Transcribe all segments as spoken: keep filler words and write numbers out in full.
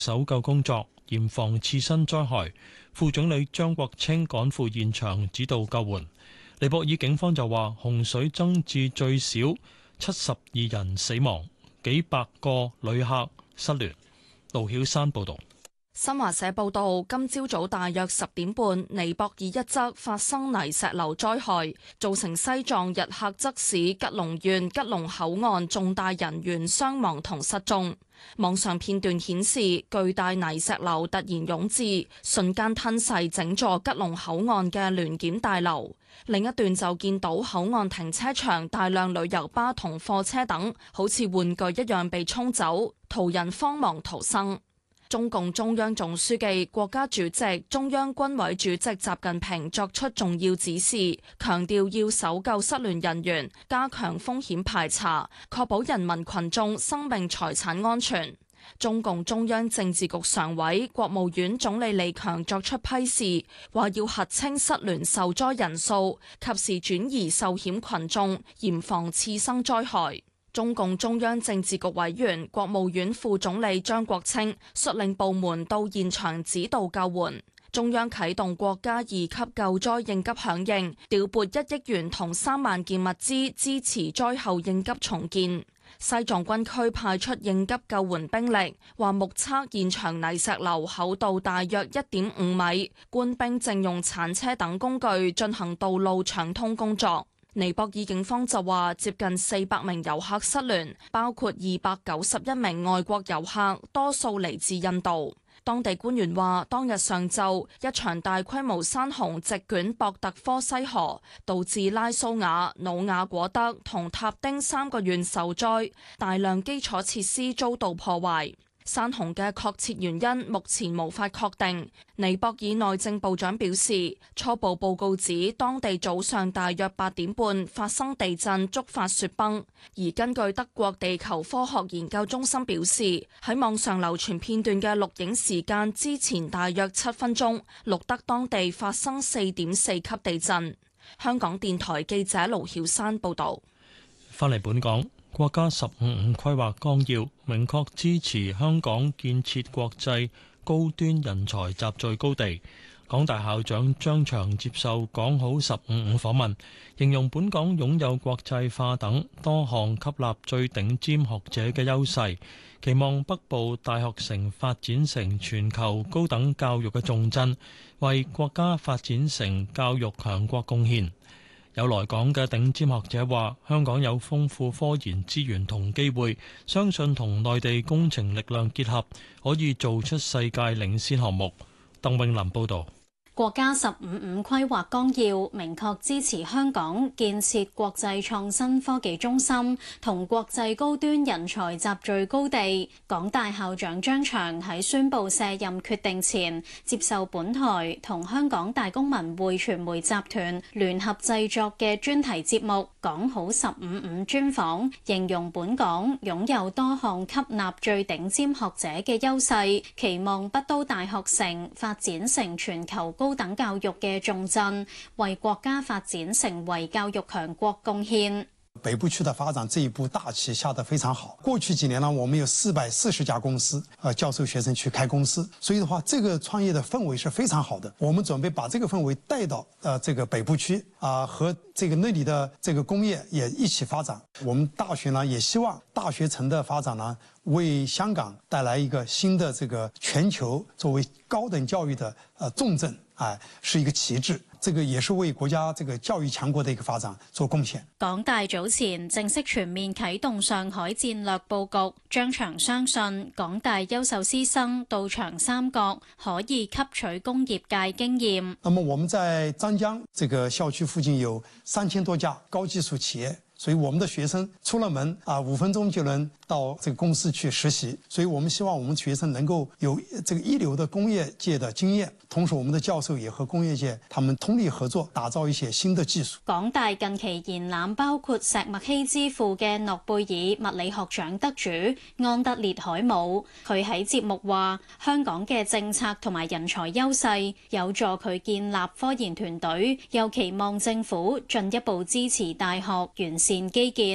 搜救工作，嚴防次生災害。副總理張國清趕赴現場指導救援。尼泊爾警方就話，洪水增至最少七十二人死亡，幾百個旅客失聯。盧曉山報導。 新華社報道，今朝早大約十點半，尼泊爾一側發生泥石流災害，造成西藏日喀則市吉隆縣吉隆口岸重大人員傷亡同失蹤。網上片段顯示，巨大泥石流突然湧至，瞬間吞噬整座吉隆口岸嘅聯檢大樓。另一段就見到口岸停車場大量旅遊巴同貨車等，好似玩具一樣被沖走，途人慌忙逃生。中共中央總書記、國家主席、中央軍委主席習近平作出重要指示，強調要搜救失聯人員，加強風險排查，確保人民群眾生命財產安全。中共中央政治局常委、國務院總理李強作出批示，話要核清失聯受災人數，及時轉移受險群眾，嚴防次生災害。中共中央政治局委員、國務院副總理張國清率領部門到現場指導救援。中央啟動國家二級救災應急響應，調撥一億元同三萬件物資支持災後應急重建。西藏軍區派出應急救援兵力，話目測現場泥石流厚度大約一點五米，官兵正用鏟車等工具進行道路暢通工作。尼泊爾警方就話，接近四百名遊客失聯，包括二百九十一名外國遊客，多數嚟自印度。當地官員話，當日上晝一場大規模山洪席捲博特科西河，導致拉蘇瓦、努瓦果德同塔丁三個縣受災，大量基礎設施遭到破壞。山洪嘅確切原因目前無法確定。尼泊爾內政部長表示，初步報告指當地早上大約八點半發生地震，觸發雪崩。而根據德國地球科學研究中心表示，喺網上流傳片段嘅錄影時間之前大約七分鐘，錄得當地發生四點四級地震。香港電台記者盧曉山報導。 返嚟本港。國家十五五規劃綱要明確支持香港建設國際高端人才集聚高地。港大校長張翔接受講好十五五訪問，形容本港擁有國際化等多項吸納最頂尖學者嘅優勢，期望北部大學城發展成全球高等教育嘅重鎮，為國家發展成教育強國貢獻。有來港嘅頂尖學者話，香港有豐富科研資源同機會，相信同內地工程力量結合，可以做出世界領先項目。鄧永林報導。 國家十五五規劃綱要明確支持香港建設國際創新科技中心同國際高端人才集聚高地。港大校長張翔喺宣布卸任決定前，接受本台同香港大公文匯傳媒集團聯合製作嘅專題節目《講好十五五》專訪，形容本港擁有多項吸納最頂尖學者嘅優勢，期望北都大學城發展成全球高等教育嘅重鎮，為國家發展成為教育強國貢獻。 北部區的發展這一步大棋下得非常好。過去幾年呢，我們有四百四十家公司，呃，教授學生去開公司，所以的話，這個創業的氛圍是非常好的。我們準備把這個氛圍帶到呃這個北部區啊，和這個那裡的這個工業也一起發展。我們大學呢，也希望大學城的發展呢，為香港帶來一個新的這個全球作為高等教育的呃重鎮，哎，是一個旗幟。這個也是為國家這個教育強國的一個發展做貢獻。 港大早前正式全面啟動上海戰略佈局，張翔相信港大優秀師生到長三角可以吸取工業界經驗。 那麼我們在張江這個校區附近有三千多家高技術企業。所以我們的學生出了門啊，五分鐘就能到這個公司去實習。所以我們希望我們學生能夠有這個一流的工業界的經驗，同時我們的教授也和工業界他們通力合作，打造一些新的技術。 港大近期延攬包括石墨烯之父嘅諾貝爾物理學獎得主安德烈海姆，佢喺節目話：香港嘅政策同埋人才優勢有助佢建立科研團隊，又期望政府進一步支持大學完善基建。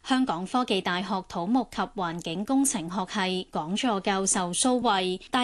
香港科技大學土木及環境工程學系講座教授蘇慧。